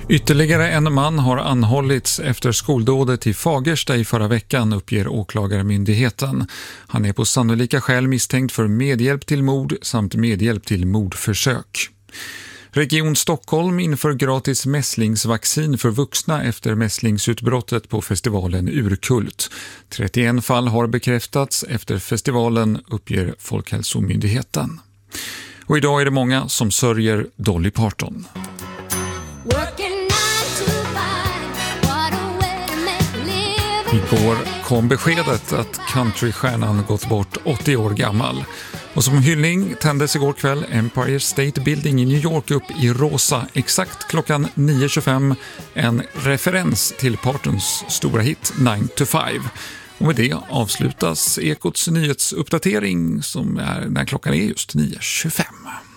Ytterligare en man har anhållits efter skoldådet i Fagersta i förra veckan, uppger åklagarmyndigheten. Han är på sannolika skäl misstänkt för medhjälp till mord samt medhjälp till mordförsök. Region Stockholm inför gratis mässlingsvaccin för vuxna efter mässlingsutbrottet på festivalen Urkult. 31 fall har bekräftats efter festivalen, uppger Folkhälsomyndigheten. Och idag är det många som sörjer Dolly Parton. Igår kom beskedet att countrystjärnan gått bort 80 år gammal. Och som hyllning tändes igår kväll Empire State Building i New York upp i rosa exakt klockan 9.25. En referens till Partons stora hit 9 to 5. Och med det avslutas Ekots nyhetsuppdatering som är när klockan är just 9.25.